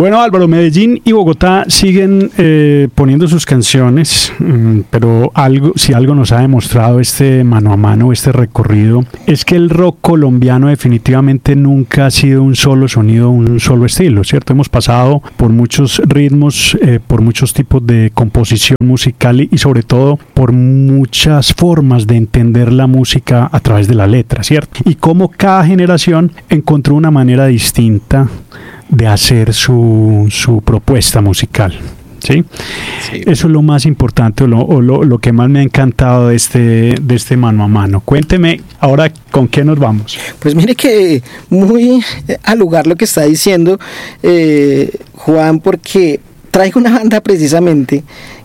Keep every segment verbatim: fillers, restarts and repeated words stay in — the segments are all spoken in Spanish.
Bueno, Álvaro, Medellín y Bogotá siguen eh, poniendo sus canciones, mmm, pero algo, si algo nos ha demostrado este mano a mano, este recorrido, es que el rock colombiano definitivamente nunca ha sido un solo sonido, un solo estilo, ¿cierto? Hemos pasado por muchos ritmos, eh, por muchos tipos de composición musical y, y sobre todo por muchas formas de entender la música a través de la letra, ¿cierto? Y cómo cada generación encontró una manera distinta de hacer su, su propuesta musical. ¿Sí? Sí. Eso es lo más importante o, lo, o lo, lo que más me ha encantado de este, de este mano a mano. Cuénteme ahora con qué nos vamos. Pues mire que muy al lugar lo que está diciendo eh, Juan, porque traigo una banda precisamente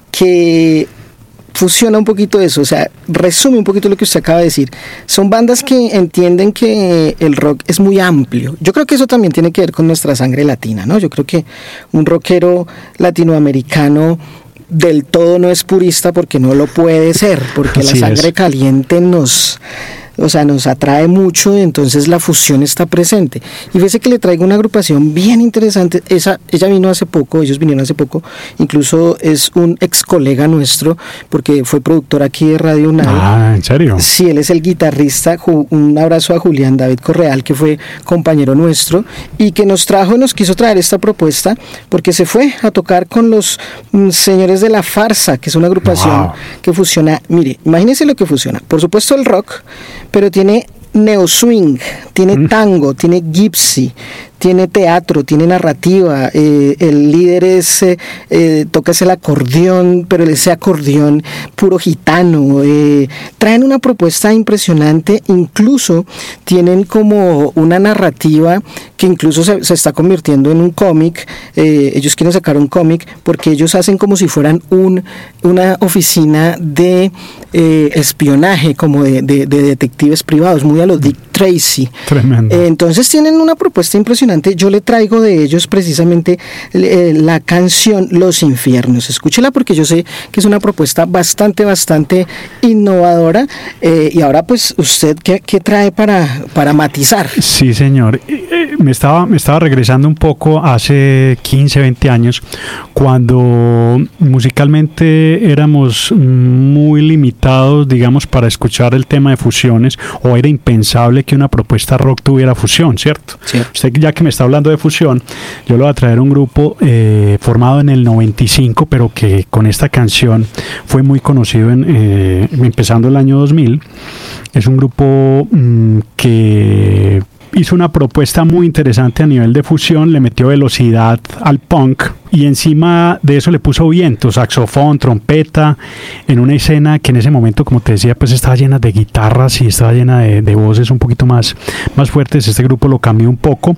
que fusiona un poquito eso, o sea, resume un poquito lo que usted acaba de decir. Son bandas que entienden que el rock es muy amplio. Yo creo que eso también tiene que ver con nuestra sangre latina, ¿no? Yo creo que un rockero latinoamericano del todo no es purista porque no lo puede ser, porque Así la sangre es. caliente nos... O sea, nos atrae mucho, entonces la fusión está presente. Y fíjese que le traigo una agrupación bien interesante. Esa, ella vino hace poco, ellos vinieron hace poco. Incluso es un ex colega nuestro, porque fue productor aquí de Radio UNAM. Ah, ¿en serio? Sí, él es el guitarrista. Un abrazo a Julián David Correal, que fue compañero nuestro, y que nos trajo, nos quiso traer esta propuesta, porque se fue a tocar con los mm, señores de La Farsa, que es una agrupación wow. que fusiona, mire, imagínense lo que fusiona. Por supuesto el rock, pero tiene neo swing, tiene mm. tango, tiene gypsy, tiene teatro, tiene narrativa, eh, el líder es, eh, eh, toca el acordeón, pero ese acordeón puro gitano, eh, traen una propuesta impresionante, incluso tienen como una narrativa que incluso se, se está convirtiendo en un cómic, eh, ellos quieren sacar un cómic porque ellos hacen como si fueran un, una oficina de eh, espionaje, como de, de, de detectives privados, muy a los Dick Tracy. Tremendo. Eh, entonces tienen una propuesta impresionante. Yo le traigo de ellos precisamente eh, la canción Los Infiernos. Escúchela porque yo sé que es una propuesta bastante, bastante innovadora. Eh, y ahora pues usted, ¿qué, qué trae para, para matizar? Sí, señor. Eh, me, estaba, me estaba regresando un poco hace quince, veinte años, cuando musicalmente éramos muy limitados, digamos, para escuchar el tema de fusiones, o era impensable que una propuesta rock tuviera fusión, ¿cierto? Sí. Usted ya que me está hablando de fusión, yo le voy a traer un grupo eh, formado en el noventa y cinco, pero que con esta canción fue muy conocido en, eh, empezando el año dos mil. Es un grupo mmm, que hizo una propuesta muy interesante a nivel de fusión, le metió velocidad al punk y encima de eso le puso viento, saxofón, trompeta, en una escena que en ese momento, como te decía, pues estaba llena de guitarras y estaba llena de, de voces un poquito más, más fuertes. Este grupo lo cambió un poco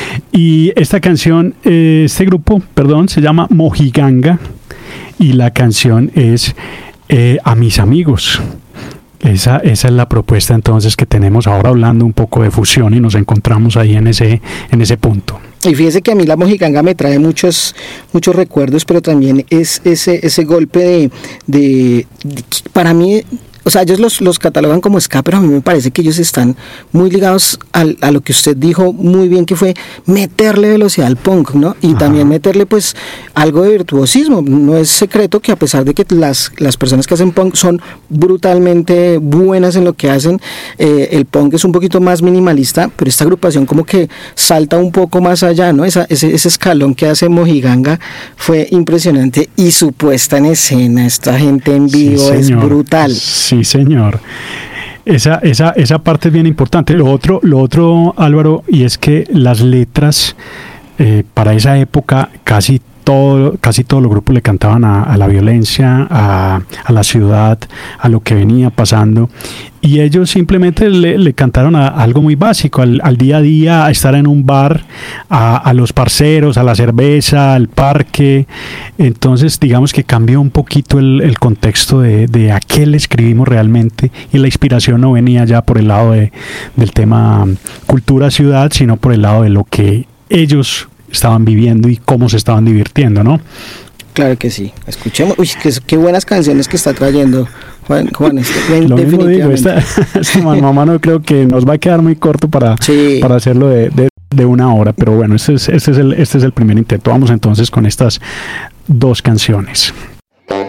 y esta canción, eh, este grupo, perdón, se llama Mojiganga y la canción es eh, A Mis Amigos. Esa, esa es la propuesta entonces que tenemos ahora, hablando un poco de fusión, y nos encontramos ahí en ese, en ese punto. Y fíjese que a mí la Mojiganga me trae muchos, muchos recuerdos, pero también es ese, ese golpe de, de, de para mí, o sea, ellos los, los catalogan como ska, pero a mí me parece que ellos están muy ligados al, a lo que usted dijo muy bien, que fue meterle velocidad al punk, ¿no? Y Ajá. también meterle pues algo de virtuosismo. No es secreto que a pesar de que las, las personas que hacen punk son brutalmente buenas en lo que hacen, eh, el punk es un poquito más minimalista, pero esta agrupación como que salta un poco más allá, ¿no? Esa, ese, ese escalón que hace Mojiganga fue impresionante, y su puesta en escena, esta gente en vivo, sí, es brutal. Sí. Sí, señor. Esa, esa, esa parte es bien importante. Lo otro, lo otro, Álvaro, y es que las letras eh, para esa época casi todo, casi todos los grupos le cantaban a, a la violencia, a, a la ciudad, a lo que venía pasando, y ellos simplemente le, le cantaron a, a algo muy básico, al, al día a día, a estar en un bar, a, a los parceros, a la cerveza, al parque. Entonces digamos que cambió un poquito el, el contexto de, de a qué le escribimos realmente, y la inspiración no venía ya por el lado de, del tema cultura ciudad, sino por el lado de lo que ellos estaban viviendo y cómo se estaban divirtiendo, ¿no? Claro que sí. Escuchemos, uy, qué, qué buenas canciones que está trayendo Juan, Juan este, Lo mismo digo, esta, esta mamá no creo que nos va a quedar muy corto para, sí. para hacerlo de, de de una hora, pero bueno, este es, este es el, este es el primer intento. Vamos entonces con estas dos canciones.